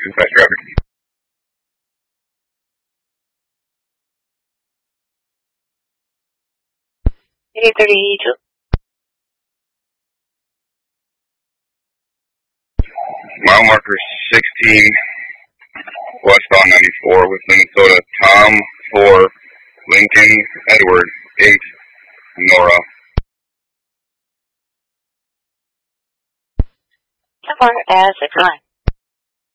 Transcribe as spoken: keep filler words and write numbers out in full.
too fast traffic. eight thirty-two. Mile marker sixteen, westbound ninety-four with Minnesota. Tom four, Lincoln, Edward eight, Nora. So far as a climb.